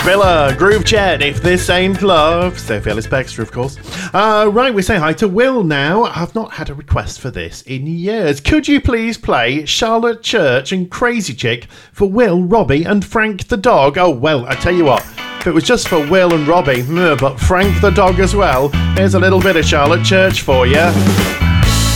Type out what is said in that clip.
Villa, Groove Chat, If This Ain't Love. Sophie Ellis-Bextor, of course. Right, we say hi to Will now. I've not had a request for this in years. Could you please play Charlotte Church and Crazy Chick for Will, Robbie and Frank the dog? Oh, well, I tell you what. If it was just for Will and Robbie, but Frank the dog as well, here's a little bit of Charlotte Church for you.